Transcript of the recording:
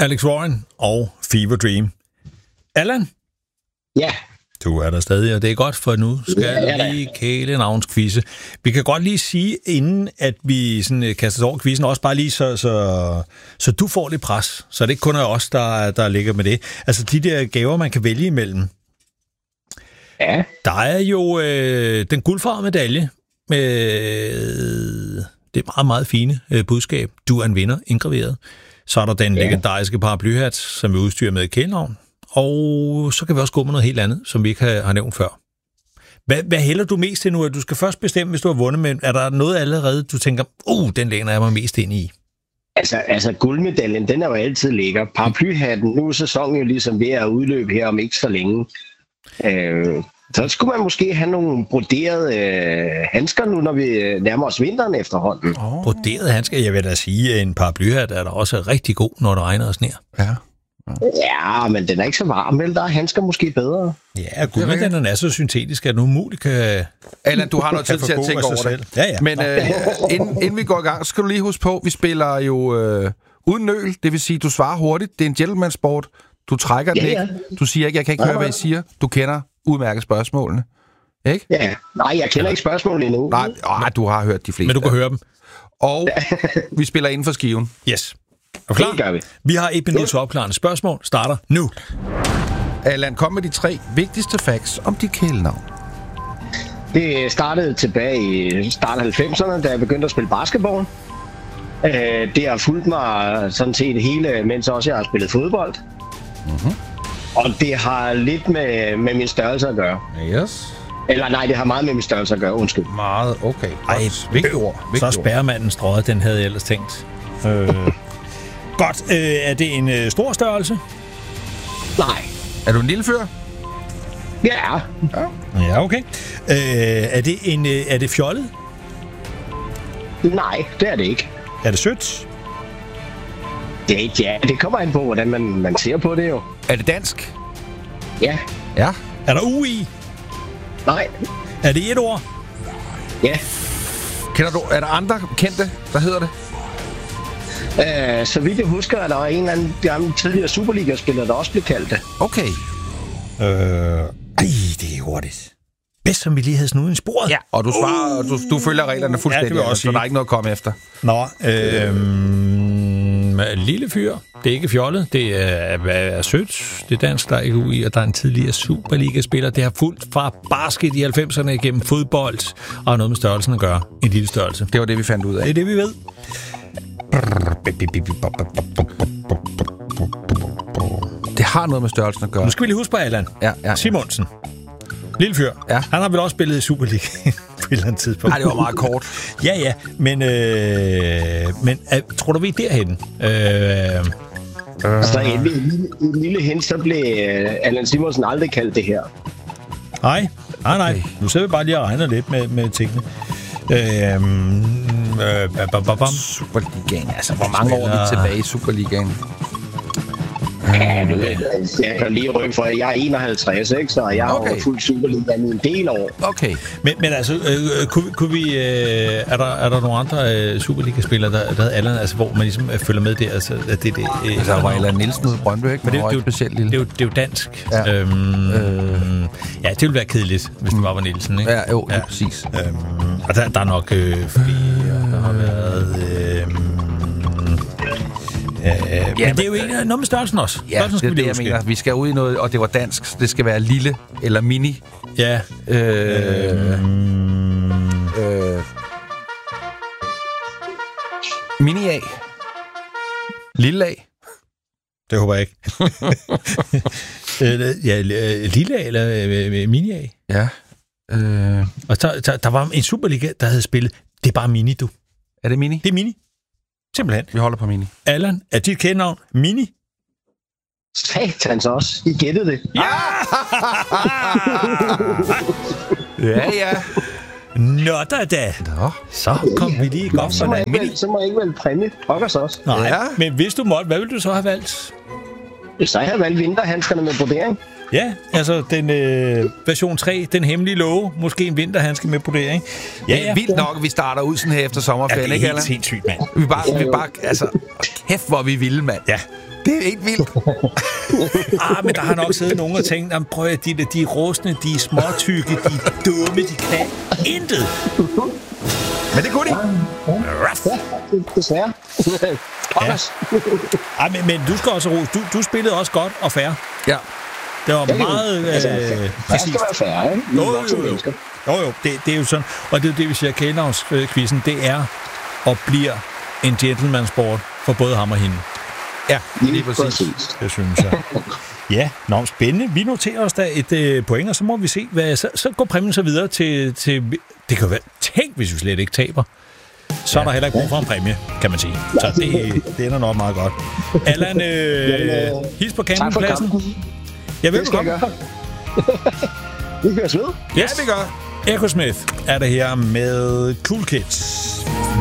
Alex Warren og Fever Dream. Allan? Ja. Du er der stadig, og det er godt, for nu skal vi kælenavnsquizze. Vi kan godt lige sige, inden at vi sådan kaster over quizzen, også bare lige så du får lidt pres, så det ikke kun er os, der ligger med det. Altså de der gaver, man kan vælge imellem. Ja. Der er jo den guldfarvede medalje med det meget, meget fine budskab. Du er en vinder, indgraveret. Så er der den legendariske paraplyhat, som vi udstyrer med kælenavn. Og så kan vi også gå med noget helt andet, som vi ikke har nævnt før. Hvad hælder du mest til nu? Du skal først bestemme, hvis du har vundet, men er der noget allerede, du tænker, den læner jeg mig mest ind i? Altså guldmedaljen, den er jo altid lækker. Paraplyhatten, nu er sæsonen jo ligesom ved at udløbe her om ikke så længe. Så skulle man måske have nogle broderede handsker nu, når vi nærmer os vinteren efterhånden. Broderede handsker? Jeg vil da sige, at en paraplyhat er da også rigtig god, når det regner og sner. Ja, men den er ikke så varm, vel? Der er handsker måske bedre. Ja, guldmedaljen er så syntetisk, at nu muligt kan... Allan, du har noget tid til at tænke over det. Ja. Men inden vi går i gang, så skal du lige huske på, vi spiller jo uden nøl. Det vil sige, du svarer hurtigt. Det er en gentleman-sport. Du trækker den ikke. Du siger ikke, jeg kan ikke høre, hvad I siger. Du kender udmærket spørgsmålene. Ikke? Ja, nej, jeg kender ikke spørgsmålene endnu. Nej, du har hørt de fleste. Men du kan høre dem. Og vi spiller inden for skiven. Yes. Er du klar? Det gør vi. Vi har 1 minuts opklarende spørgsmål. Starter nu. Allan, kom med de 3 vigtigste facts om dit kælenavn. Det startede tilbage i starten af 90'erne, da jeg begyndte at spille basketball. Det har fulgt mig sådan set hele, mens også jeg har spillet fodbold. Mm-hmm. Og det har lidt med min størrelse at gøre. Yes. Eller nej, det har meget med min størrelse at gøre, undskyld. Meget, okay. Vigtigt ord. Så spærremanden strøget, den havde jeg ellers tænkt. Godt. Er det en stor størrelse? Nej. Er du en lille fyr? Ja. Ja, okay. Er det fjollet? Nej, det er det ikke. Er det sødt? Det kommer an på, hvordan man ser på det jo. Er det dansk? Ja. Ja. Er der U i? Nej. Er det et ord? Ja. Er der andre kendte, der hedder det? Så vidt jeg husker, at der var en eller anden gammel tidligere Superliga-spiller, der også blev kaldt det. Okay. Det er hurtigt. Bedst som vi lige havde snuden i sporet. Ja, og du svarer, du følger reglerne fuldstændig, ja, så der er ikke noget at komme efter. Nå, lille fyr. Det er ikke fjollet. Det er sødt. Det er dansk, der er ikke ui, og der er en tidligere Superliga-spiller. Det har fulgt fra basket i 90'erne igennem fodbold, og noget med størrelsen at gøre. En lille størrelse. Det var det, vi fandt ud af. Det er det, vi ved. Det har noget med størrelsen at gøre. Nu skal vi lige huske på Allan. Ja. Simonsen. Lille fyr. Ja. Han har vel også spillet i Superliga på et eller andet tidspunkt. Nej, det var meget kort. Ja. Men tror du, vi er derhenne? Så en lille hint, så blev Allan Simonsen aldrig kaldt det her. Nej. Nu sidder vi bare lige og regner lidt med tingene. Superligaen. Altså, hvor mange år er vi tilbage i Superligaen? Jeg kan lige rykke for, at jeg er 51, ikke? Så jeg har fulgt Superligaen i en del år. Okay. Men altså, kunne vi... Er der nogle andre Superliga-spillere, der havde Allan, altså, hvor man ligesom følger med der? Altså, der var Allan Nielsen ude i Brøndby, ikke? Men det er jo specielt lille. Det er jo dansk. Ja. Ja, det ville være kedeligt, hvis det bare var Nielsen, ikke? Ja, jo, præcis. Og der er nok flere, der har været... men det er jo ikke noget med størrelsen også. Ja, det er det, jeg mener. Vi skal ud i noget, og det var dansk, så det skal være lille eller mini. Ja. Mini A. Lille A. Det håber jeg ikke. Lille A eller mini A? Ja. Og der var en Superliga, der havde spillet. Det er bare mini, du. Er det mini? Det er mini. Simpelthen. Vi holder på mini. Allan, er dit kælenavn Mini? Satans også. I gættede det. Ja! Ja. Nå da. Så kom vi lige godt så må jeg ikke vælge præmie. Pokkers også. Nej, men hvis du måtte, hvad ville du så have valgt? Så jeg havde valgt vinterhandskerne med brodering. Ja, altså den version 3, den hemmelige låge. Måske en vinterhandske med på det, ikke? Ja, det er vildt nok, at vi starter ud sådan her efter sommerferien, ikke, Allan? Det er helt sindssygt, mand. Vi bare, altså, kæft, hvor vi vilde, mand. Ja. Det er helt vildt. Men der har nok siddet nogen og tænkt, prøv at de er rustne, de er småtykke, de er dumme, de kan intet. Men det kunne de. Ja, desværre. Ja. Men du skal også rose. Du spillede også godt og fair. Ja. Det var meget præcist. Det skal være fair, ikke? Jo, det er jo sådan. Og det er det, vi siger, Kælenavns-quizzen, det er og bliver en gentleman-sport for både ham og hende. Ja, lige præcis. Det synes jeg. Ja, spændende. Vi noterer os da et point, og så må vi se, så går præmien så videre til det kan være, tænk, hvis vi slet ikke taber. Så er der heller ikke brug for en præmie, kan man sige. Så det ender nok meget godt. Allan, hils på campingpladsen. Jeg vil godt. Vi køres ved. Yes. Ja, vi gør. Echo Smith er det her med Cool Kids.